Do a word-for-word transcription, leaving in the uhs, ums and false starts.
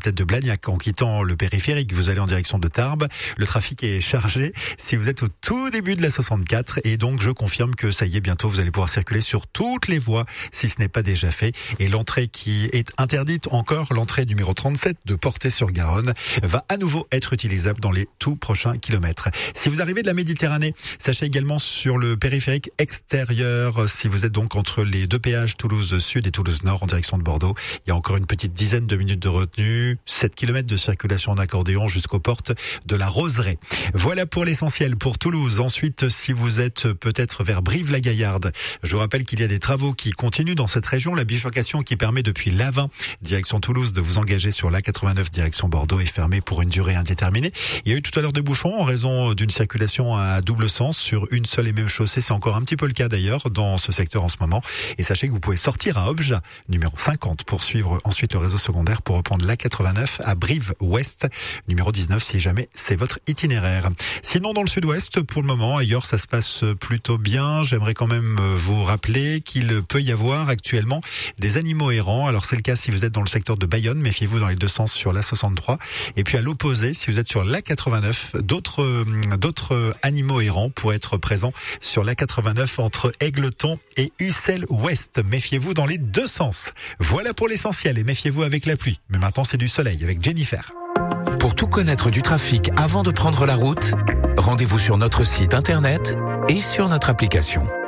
tête de Blagnac en quittant le périphérique. Vous allez en direction de Tarbes. Le trafic est chargé si vous êtes au tout début de la soixante-quatre. Et donc, je confirme que ça y est, bientôt, vous allez pouvoir circuler sur toutes les voies si ce n'est pas déjà fait. Et l'entrée qui est interdite encore, l'entrée numéro trente-sept de Portet-sur-Garonne, va à nouveau être utilisable dans les tout prochains kilomètres. Si vous arrivez de la Méditerranée, sachez également sur le périphérique extérieur, si vous êtes donc entre les deux péages Toulouse Sud et Toulouse Nord en direction de Bordeaux, il y a encore une petite dizaine de minutes de retenue, sept kilomètres de circulation en accordéon jusqu'aux portes de la Roseraie. Voilà pour l'essentiel pour Toulouse. Ensuite, si vous êtes peut-être vers Brive-la-Gaillarde, je vous rappelle qu'il y a des travaux qui continuent dans cette région. La bifurcation qui permet depuis l'Avin, direction Toulouse, de vous engager sur l'A quatre-vingt-neuf direction Bordeaux est fermée pour une durée indéterminée. Il y a eu tout à l'heure des bouchons en raison d'une circulation à double sens sur une seule et même chaussée. C'est encore un petit peu le cas d'ailleurs dans ce secteur en ce moment. Et sachez que vous pouvez sortir à Objat, numéro cinquante, pour suivre ensuite le réseau secondaire pour reprendre l'A quatre-vingt-neuf à Brive-Ouest, numéro dix-neuf si jamais c'est votre itinéraire. Sinon, dans le sud-ouest, pour le moment, ailleurs, ça se passe plutôt bien. J'aimerais quand même vous rappeler qu'il peut y avoir actuellement des animaux errants. Alors, c'est le cas si vous êtes dans le secteur de Bayonne. Méfiez-vous dans les deux sens sur l'A soixante-trois. Et puis, à l'opposé, si vous êtes sur l'A quatre-vingt-neuf, d'autres, d'autres animaux errants pourraient être présents sur l'A quatre-vingt-neuf entre Égletons et Ussel-Ouest. Méfiez-vous dans les deux sens. Voilà pour l'essentiel et méfiez-vous avec la pluie. Mais maintenant, c'est du soleil avec Jennifer. Pour tout connaître du trafic avant de prendre la route, rendez-vous sur notre site internet et sur notre application.